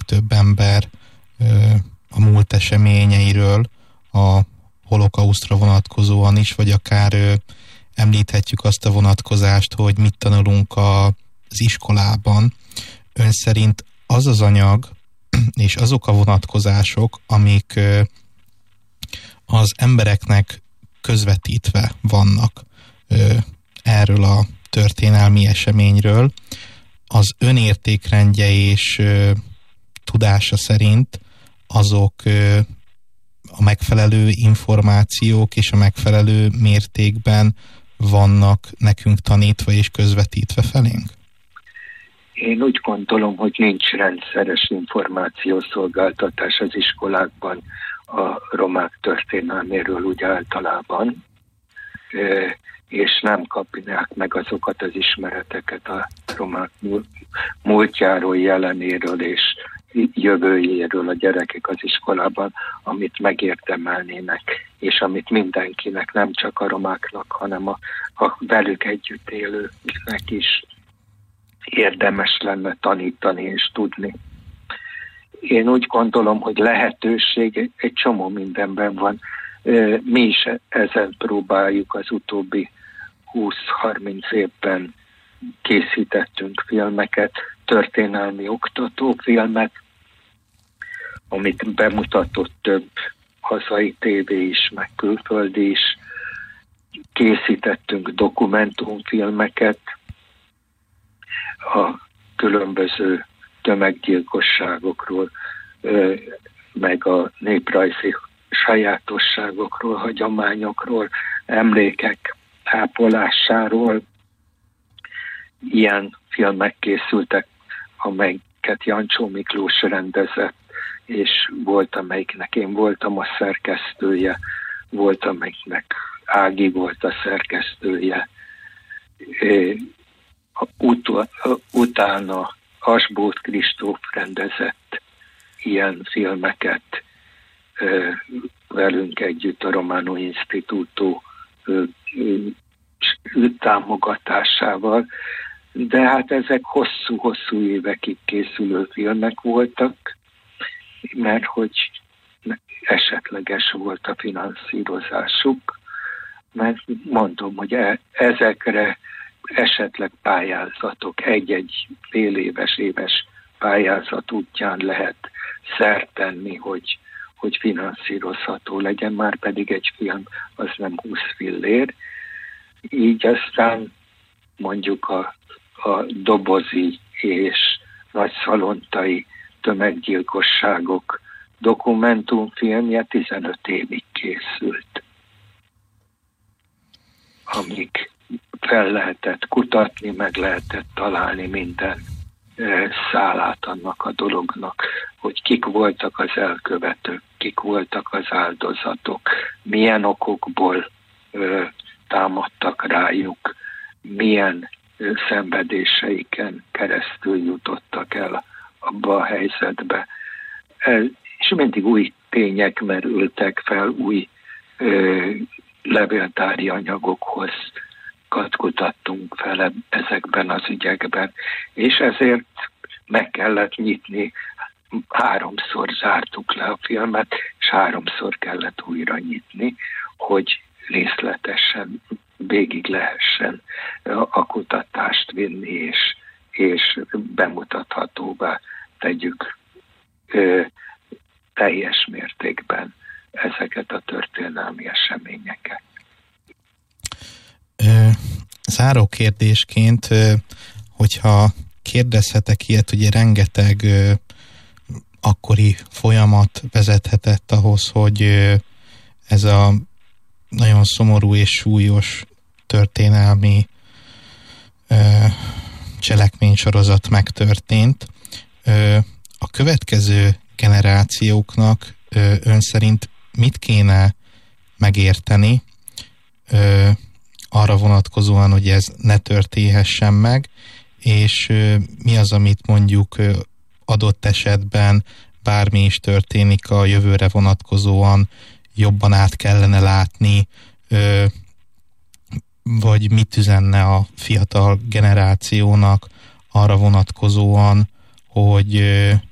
legtöbb ember a múlt eseményeiről, a holokausztra vonatkozóan is, vagy akár említhetjük azt a vonatkozást, hogy mit tanulunk az iskolában. Ön szerint az az anyag, és azok a vonatkozások, amik az embereknek közvetítve vannak erről a történelmi eseményről, az önértékrendje és tudása szerint azok a megfelelő információk és a megfelelő mértékben vannak nekünk tanítva és közvetítve felénk? Én úgy gondolom, hogy nincs rendszeres információszolgáltatás az iskolákban a romák történelméről úgy általában, és nem kapják meg azokat az ismereteket a romák múltjáról, jelenéről és jövőjéről a gyerekek az iskolában, amit megérdemelnének, és amit mindenkinek, nem csak a romáknak, hanem a velük együtt élőknek is érdemes lenne tanítani és tudni. Én úgy gondolom, hogy lehetőség egy csomó mindenben van. Mi is ezen próbáljuk az utóbbi 20-30 évben készítettünk filmeket, történelmi oktatófilmet, amit bemutatott több hazai tévé is, meg külföldi is. Készítettünk dokumentumfilmeket a különböző tömeggyilkosságokról, meg a néprajzi sajátosságokról, hagyományokról, emlékek ápolásáról. Ilyen filmek készültek, amelyeket Jancsó Miklós rendezett, és volt, amelyiknek én voltam a szerkesztője, volt, amelyiknek Ági volt a szerkesztője. Utána Asbóth Kristóf rendezett ilyen filmeket velünk együtt a Romano Instituto támogatásával, de hát ezek hosszú-hosszú évekig készülő filmek voltak, mert hogy esetleges volt a finanszírozásuk, mert mondom, hogy ezekre esetleg pályázatok, egy-egy fél éves pályázat útján lehet szert tenni, hogy finanszírozható legyen, már pedig egy film az nem 20 fillér. Így aztán mondjuk a dobozi és nagyszalontai tömeggyilkosságok dokumentumfilmje 15 évig készült, amíg fel lehetett kutatni, meg lehetett találni minden szálát annak a dolognak, hogy kik voltak az elkövetők, kik voltak az áldozatok, milyen okokból támadtak rájuk, milyen szenvedéseiken keresztül jutottak el abba a helyzetbe. És mindig új tények merültek fel, új levéltári anyagokhoz kutattunk fel ezekben az ügyekben, és ezért meg kellett nyitni. 3-szor zártuk le a filmet, és 3-szor kellett újra nyitni, hogy részletesen végig lehessen a kutatást vinni, és bemutathatóvá tegyük teljes mértékben ezeket a történelmi eseményeket. Záró kérdésként, hogyha kérdezhetek ilyet, ugye rengeteg akkori folyamat vezethetett ahhoz, hogy ez a nagyon szomorú és súlyos történelmi cselekménysorozat megtörtént. A következő generációknak ön szerint mit kéne megérteni arra vonatkozóan, hogy ez ne történhessen meg, és mi az, amit mondjuk adott esetben bármi is történik a jövőre vonatkozóan jobban át kellene látni, vagy mit üzenne a fiatal generációnak arra vonatkozóan, hogy